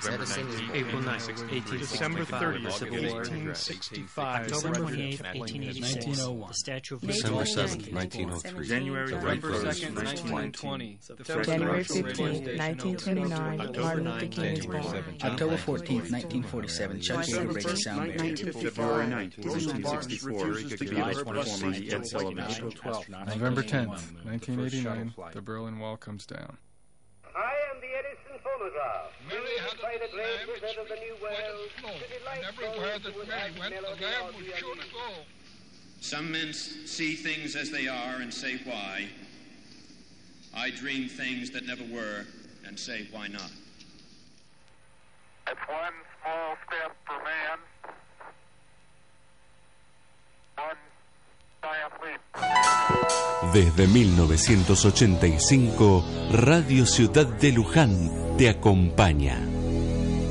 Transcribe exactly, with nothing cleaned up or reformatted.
April ninth, eighteen sixty-five, the Civil War. October twenty-eighth, eighteen eighty-six, the Statue of Liberty. December seventh, nineteen oh three. January second, nineteen twenty. January fifteenth, nineteen twenty-nine, Martin Luther King is born. October fourteenth, nineteen forty-seven, Chuck Yeager breaks the sound barrier. February ninth, nineteen sixty-four, July twenty-fourth, Ed Sullivan. November tenth, nineteen eighty-nine, the Berlin Wall comes down. I am the Edison phonograph. Mary had a lamb which of the new world. And everywhere that Mary went, the lamb was sure to go. Some men see things as they are and say why. I dream things that never were and say why not. It's one small step for man, one giant leap. Desde mil novecientos ochenta y cinco, Radio Ciudad de Luján te acompaña.